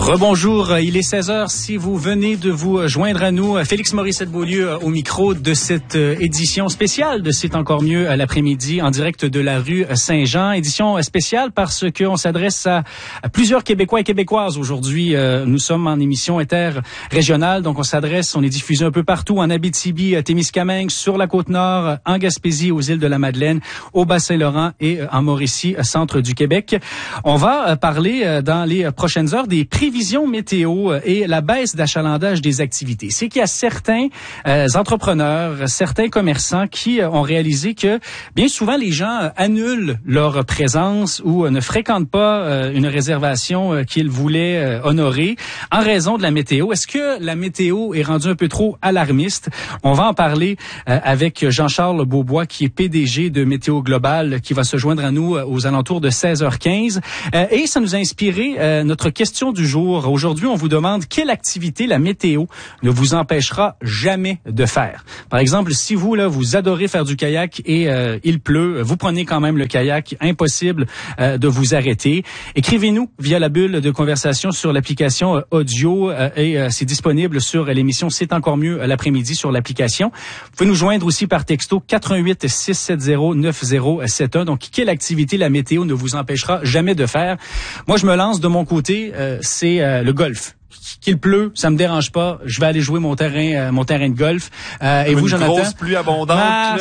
Rebonjour, il est 16h. Si vous venez de vous joindre à nous, Félix Morissette-Beaulieu au micro de cette édition spéciale de C'est encore mieux à l'après-midi en direct de la rue Saint-Jean. Édition spéciale parce qu'on s'adresse à plusieurs Québécois et Québécoises aujourd'hui. Nous sommes en émission interrégionale, donc on est diffusé un peu partout, en Abitibi, à Témiscamingue, sur la Côte-Nord, en Gaspésie, aux îles de la Madeleine, au Bas-Saint-Laurent et en Mauricie, centre du Québec. On va parler dans les prochaines heures des prévisions météo et la baisse d'achalandage des activités. C'est qu'il y a certains entrepreneurs, certains commerçants qui ont réalisé que bien souvent les gens annulent leur présence ou ne fréquentent pas une réservation qu'ils voulaient honorer en raison de la météo. Est-ce que la météo est rendue un peu trop alarmiste? On va en parler avec Jean-Charles Beaubois qui est PDG de Météo Global qui va se joindre à nous aux alentours de 16h15. Et ça nous a inspiré notre question du jour. Aujourd'hui, on vous demande quelle activité la météo ne vous empêchera jamais de faire. Par exemple, si vous adorez faire du kayak et il pleut, vous prenez quand même le kayak, impossible de vous arrêter. Écrivez-nous via la bulle de conversation sur l'application audio et c'est disponible sur l'émission C'est encore mieux l'après-midi sur l'application. Vous pouvez nous joindre aussi par texto 88 670 9071. Donc, quelle activité la météo ne vous empêchera jamais de faire? Moi, je me lance de mon côté, c'est le golf. Qu'il pleut, ça me dérange pas. Je vais aller jouer mon terrain de golf. Et vous, Jonathan? Une grosse pluie abondante, un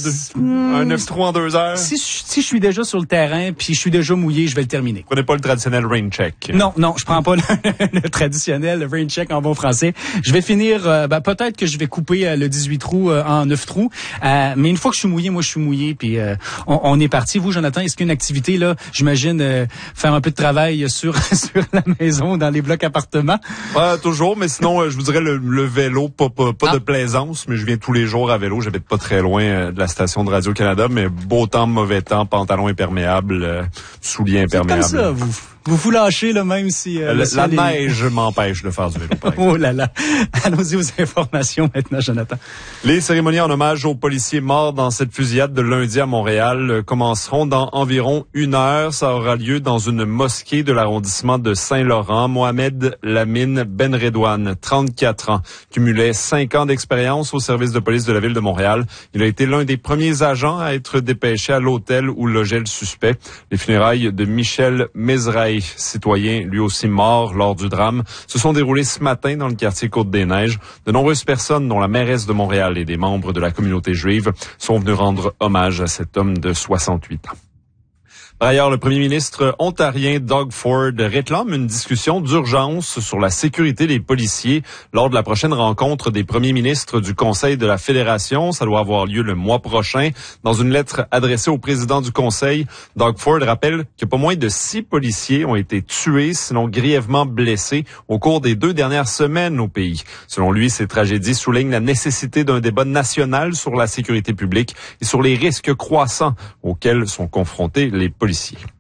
9-3 en 2 heures. Si je suis déjà sur le terrain, puis je suis déjà mouillé, je vais le terminer. Vous prenez pas le traditionnel rain check? Non, je prends pas le traditionnel rain check en bon français. Je vais finir, peut-être que je vais couper le 18 trous en 9 trous. Mais une fois que je suis mouillé, moi je suis mouillé, puis on est parti. Vous, Jonathan, est-ce qu'une activité, là, j'imagine, faire un peu de travail sur la maison, dans les blocs appartements? Toujours, mais sinon, je vous dirais le vélo, pas de plaisance, mais je viens tous les jours à vélo. J'habite pas très loin de la station de Radio-Canada, mais beau temps, mauvais temps, pantalon imperméable, souliers imperméables. C'est comme ça, vous lâchez, là, même si... la neige m'empêche de faire du vélo, par exemple. Oh là là. Allons-y aux informations maintenant, Jonathan. Les cérémonies en hommage aux policiers morts dans cette fusillade de lundi à Montréal commenceront dans environ 1 heure. Ça aura lieu dans une mosquée de l'arrondissement de Saint-Laurent. Mohamed Lamine Benredouane, 34 ans, cumulait 5 ans d'expérience au service de police de la ville de Montréal. Il a été l'un des premiers agents à être dépêché à l'hôtel où logeait le suspect. Les funérailles de Michel Mezrahi, citoyen lui aussi mort lors du drame, se sont déroulées ce matin dans le quartier Côte-des-Neiges. De nombreuses personnes, dont la mairesse de Montréal et des membres de la communauté juive, sont venus rendre hommage à cet homme de 68 ans. Par ailleurs, le premier ministre ontarien Doug Ford réclame une discussion d'urgence sur la sécurité des policiers lors de la prochaine rencontre des premiers ministres du Conseil de la Fédération. Ça doit avoir lieu le mois prochain. Dans une lettre adressée au président du Conseil, Doug Ford rappelle que pas moins de 6 policiers ont été tués, sinon grièvement blessés, au cours des 2 dernières semaines au pays. Selon lui, ces tragédies soulignent la nécessité d'un débat national sur la sécurité publique et sur les risques croissants auxquels sont confrontés les policiers.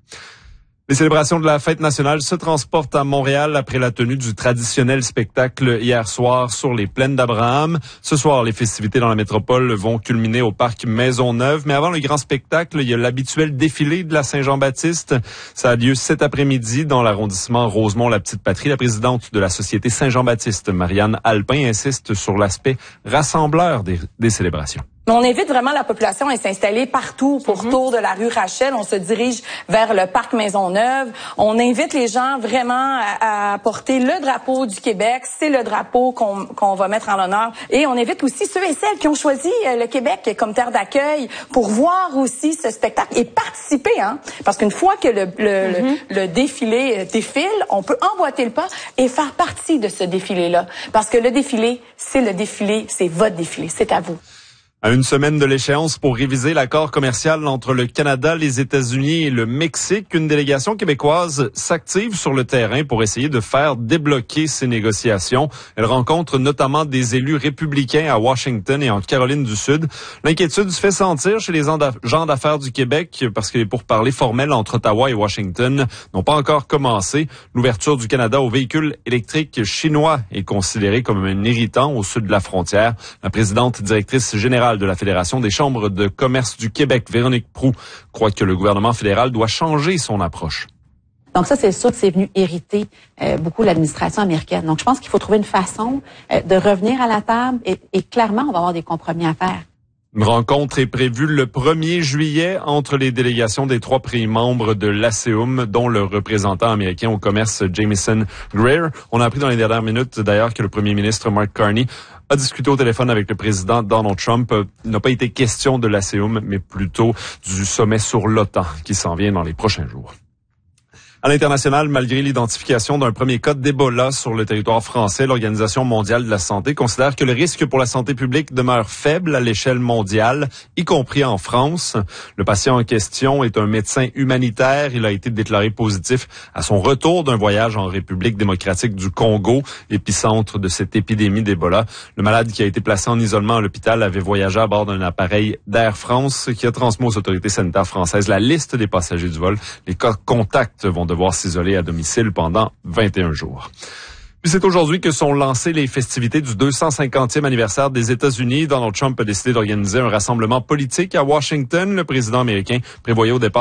Les célébrations de la fête nationale se transportent à Montréal après la tenue du traditionnel spectacle hier soir sur les plaines d'Abraham. Ce soir, les festivités dans la métropole vont culminer au parc Maisonneuve. Mais avant le grand spectacle, il y a l'habituel défilé de la Saint-Jean-Baptiste. Ça a lieu cet après-midi dans l'arrondissement Rosemont-la-Petite-Patrie. La présidente de la Société Saint-Jean-Baptiste, Marianne Alpin, insiste sur l'aspect rassembleur des célébrations. On invite vraiment la population à s'installer partout pourtour de la rue Rachel. On se dirige vers le parc Maisonneuve. On invite les gens vraiment à porter le drapeau du Québec. C'est le drapeau qu'on va mettre en l'honneur. Et on invite aussi ceux et celles qui ont choisi le Québec comme terre d'accueil pour voir aussi ce spectacle et participer. Parce qu'une fois que le défilé défile, on peut emboîter le pas et faire partie de ce défilé-là. Parce que le défilé, c'est votre défilé, c'est à vous. À une semaine de l'échéance pour réviser l'accord commercial entre le Canada, les États-Unis et le Mexique, une délégation québécoise s'active sur le terrain pour essayer de faire débloquer ces négociations. Elle rencontre notamment des élus républicains à Washington et en Caroline du Sud. L'inquiétude se fait sentir chez les gens d'affaires du Québec parce que les pourparlers formels entre Ottawa et Washington n'ont pas encore commencé. L'ouverture du Canada aux véhicules électriques chinois est considérée comme un irritant au sud de la frontière. La présidente directrice générale de la Fédération des chambres de commerce du Québec, Véronique Proulx, croit que le gouvernement fédéral doit changer son approche. Donc ça, c'est sûr que c'est venu hériter beaucoup l'administration américaine. Donc je pense qu'il faut trouver une façon de revenir à la table et clairement, on va avoir des compromis à faire. Une rencontre est prévue le 1er juillet entre les délégations des 3 pays membres de l'ASEUM, dont le représentant américain au commerce Jamieson Greer. On a appris dans les dernières minutes, d'ailleurs, que le premier ministre Mark Carney a discuté au téléphone avec le président Donald Trump. Il n'a pas été question de l'ASEUM, mais plutôt du sommet sur l'OTAN qui s'en vient dans les prochains jours. À l'international, malgré l'identification d'un premier cas d'Ebola sur le territoire français, l'Organisation mondiale de la santé considère que le risque pour la santé publique demeure faible à l'échelle mondiale, y compris en France. Le patient en question est un médecin humanitaire. Il a été déclaré positif à son retour d'un voyage en République démocratique du Congo, épicentre de cette épidémie d'Ebola. Le malade qui a été placé en isolement à l'hôpital avait voyagé à bord d'un appareil d'Air France qui a transmis aux autorités sanitaires françaises la liste des passagers du vol. Les cas contacts vont devoir s'isoler à domicile pendant 21 jours. Puis c'est aujourd'hui que sont lancées les festivités du 250e anniversaire des États-Unis. Donald Trump a décidé d'organiser un rassemblement politique à Washington. Le président américain prévoyait au départ